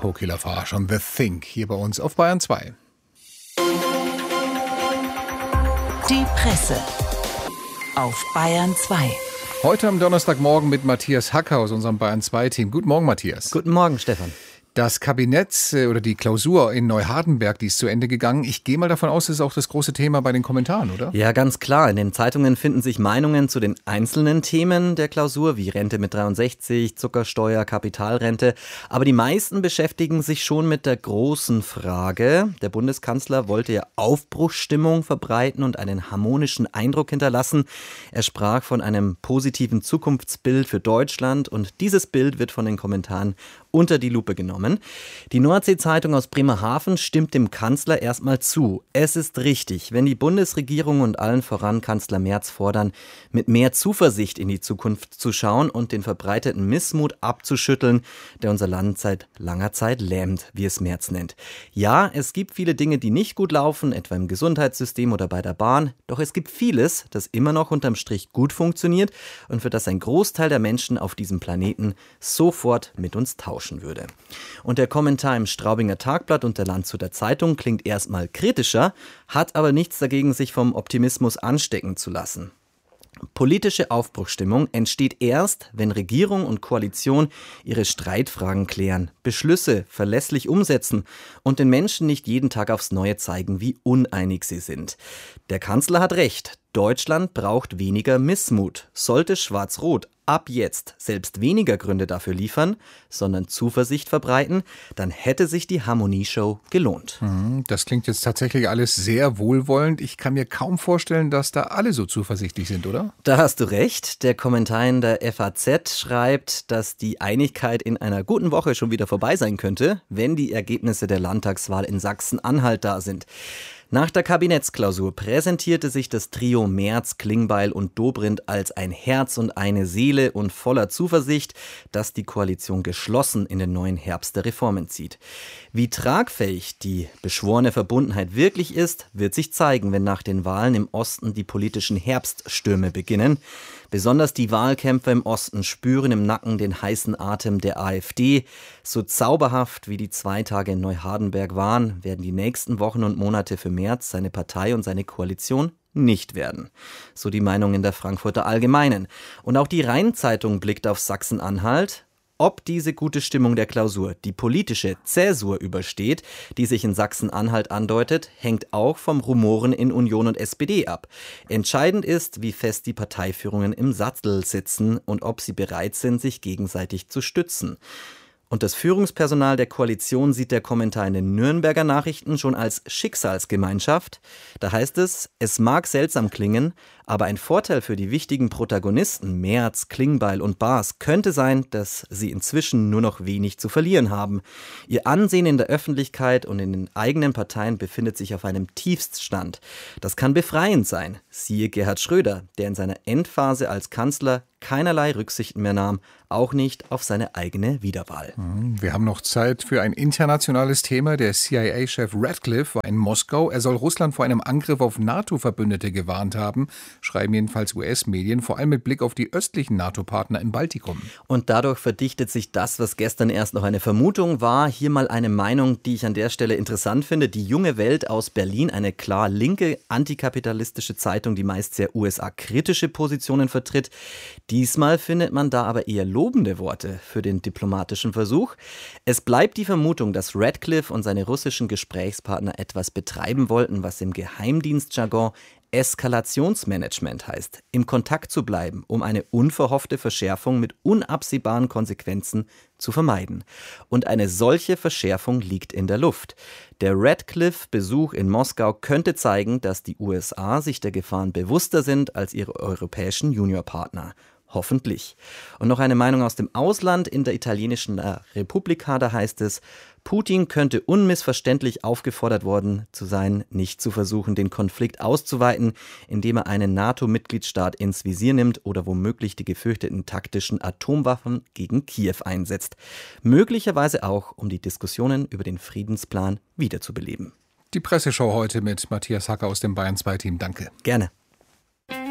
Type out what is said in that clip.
Pokey Lafarge und The Think hier bei uns auf Bayern 2. Die Presse auf Bayern 2. Heute am Donnerstagmorgen mit Matthias Hacker aus unserem Bayern 2-Team. Guten Morgen, Matthias. Guten Morgen, Stefan. Das Kabinett oder die Klausur in Neuhardenberg, die ist zu Ende gegangen. Ich gehe mal davon aus, das ist auch das große Thema bei den Kommentaren, oder? Ja, ganz klar. In den Zeitungen finden sich Meinungen zu den einzelnen Themen der Klausur, wie Rente mit 63, Zuckersteuer, Kapitalrente. Aber die meisten beschäftigen sich schon mit der großen Frage. Der Bundeskanzler wollte ja Aufbruchsstimmung verbreiten und einen harmonischen Eindruck hinterlassen. Er sprach von einem positiven Zukunftsbild für Deutschland und dieses Bild wird von den Kommentaren unter die Lupe genommen. Die Nordsee-Zeitung aus Bremerhaven stimmt dem Kanzler erstmal zu. Es ist richtig, wenn die Bundesregierung und allen voran Kanzler Merz fordern, mit mehr Zuversicht in die Zukunft zu schauen und den verbreiteten Missmut abzuschütteln, der unser Land seit langer Zeit lähmt, wie es Merz nennt. Ja, es gibt viele Dinge, die nicht gut laufen, etwa im Gesundheitssystem oder bei der Bahn. Doch es gibt vieles, das immer noch unterm Strich gut funktioniert und für das ein Großteil der Menschen auf diesem Planeten sofort mit uns tauschen würde. Und der Kommentar im Straubinger Tagblatt und der Landshuter Zeitung klingt erstmal kritischer, hat aber nichts dagegen, sich vom Optimismus anstecken zu lassen. Politische Aufbruchsstimmung entsteht erst, wenn Regierung und Koalition ihre Streitfragen klären, Beschlüsse verlässlich umsetzen und den Menschen nicht jeden Tag aufs Neue zeigen, wie uneinig sie sind. Der Kanzler hat recht. Deutschland braucht weniger Missmut. Sollte Schwarz-Rot ab jetzt selbst weniger Gründe dafür liefern, sondern Zuversicht verbreiten, dann hätte sich die Harmonieshow gelohnt. Das klingt jetzt tatsächlich alles sehr wohlwollend. Ich kann mir kaum vorstellen, dass da alle so zuversichtlich sind, oder? Da hast du recht. Der Kommentar in der FAZ schreibt, dass die Einigkeit in einer guten Woche schon wieder vorbei sein könnte, wenn die Ergebnisse der Landtagswahl in Sachsen-Anhalt da sind. Nach der Kabinettsklausur präsentierte sich das Trio Merz, Klingbeil und Dobrindt als ein Herz und eine Seele und voller Zuversicht, dass die Koalition geschlossen in den neuen Herbst der Reformen zieht. Wie tragfähig die beschworene Verbundenheit wirklich ist, wird sich zeigen, wenn nach den Wahlen im Osten die politischen Herbststürme beginnen. Besonders die Wahlkämpfer im Osten spüren im Nacken den heißen Atem der AfD. So zauberhaft wie die 2 Tage in Neuhardenberg waren, werden die nächsten Wochen und Monate für Merz, seine Partei und seine Koalition nicht werden. So die Meinung in der Frankfurter Allgemeinen. Und auch die Rhein-Zeitung blickt auf Sachsen-Anhalt. Ob diese gute Stimmung der Klausur die politische Zäsur übersteht, die sich in Sachsen-Anhalt andeutet, hängt auch vom Rumoren in Union und SPD ab. Entscheidend ist, wie fest die Parteiführungen im Sattel sitzen und ob sie bereit sind, sich gegenseitig zu stützen. Und das Führungspersonal der Koalition sieht der Kommentar in den Nürnberger Nachrichten schon als Schicksalsgemeinschaft. Da heißt es, es mag seltsam klingen, aber ein Vorteil für die wichtigen Protagonisten Merz, Klingbeil und Baas könnte sein, dass sie inzwischen nur noch wenig zu verlieren haben. Ihr Ansehen in der Öffentlichkeit und in den eigenen Parteien befindet sich auf einem Tiefststand. Das kann befreiend sein. Siehe Gerhard Schröder, der in seiner Endphase als Kanzler keinerlei Rücksichten mehr nahm, auch nicht auf seine eigene Wiederwahl. Wir haben noch Zeit für ein internationales Thema. Der CIA-Chef Ratcliffe war in Moskau. Er soll Russland vor einem Angriff auf NATO-Verbündete gewarnt haben, schreiben jedenfalls US-Medien, vor allem mit Blick auf die östlichen NATO-Partner im Baltikum. Und dadurch verdichtet sich das, was gestern erst noch eine Vermutung war. Hier mal eine Meinung, die ich an der Stelle interessant finde. Die Junge Welt aus Berlin, eine klar linke, antikapitalistische Zeitung, die meist sehr USA-kritische Positionen vertritt. Diesmal findet man da aber eher lobende Worte für den diplomatischen Versuch. Es bleibt die Vermutung, dass Ratcliffe und seine russischen Gesprächspartner etwas betreiben wollten, was im Geheimdienstjargon Eskalationsmanagement heißt, im Kontakt zu bleiben, um eine unverhoffte Verschärfung mit unabsehbaren Konsequenzen zu vermeiden. Und eine solche Verschärfung liegt in der Luft. Der Ratcliffe-Besuch in Moskau könnte zeigen, dass die USA sich der Gefahren bewusster sind als ihre europäischen Juniorpartner. Hoffentlich. Und noch eine Meinung aus dem Ausland. In der italienischen Repubblica, da heißt es, Putin könnte unmissverständlich aufgefordert worden zu sein, nicht zu versuchen, den Konflikt auszuweiten, indem er einen NATO-Mitgliedstaat ins Visier nimmt oder womöglich die gefürchteten taktischen Atomwaffen gegen Kiew einsetzt. Möglicherweise auch, um die Diskussionen über den Friedensplan wiederzubeleben. Die Presseschau heute mit Matthias Hacker aus dem Bayern 2 Team. Danke. Gerne.